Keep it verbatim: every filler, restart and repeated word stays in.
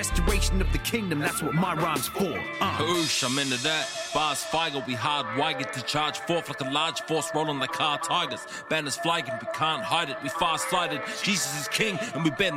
restoration of the kingdom, that's what my rhyme's for. Uh. Oosh, I'm into that. Bars Feigl, we hard-wired to charge forth like a large force rolling like car tigers. Banners flagging, we can't hide it, we far-sighted. Jesus is king, and we bend